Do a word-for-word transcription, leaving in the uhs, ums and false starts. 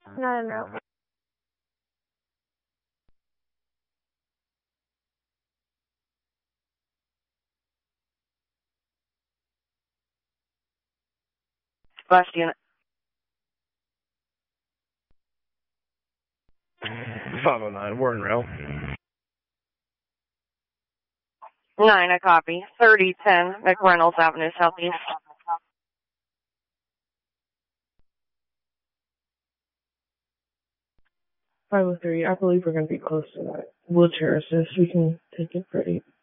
Not en route. Last unit. five oh nine, we're en route. Nine, I copy. thirty ten, McReynolds Avenue, Southeast. five oh three, I believe we're going to be close to that. We'll terrace this. We can take it pretty